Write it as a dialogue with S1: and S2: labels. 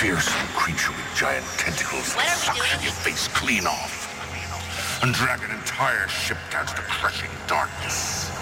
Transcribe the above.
S1: fearsome creature with giant tentacles that suction your face clean off and drag an entire ship down to the crushing darkness.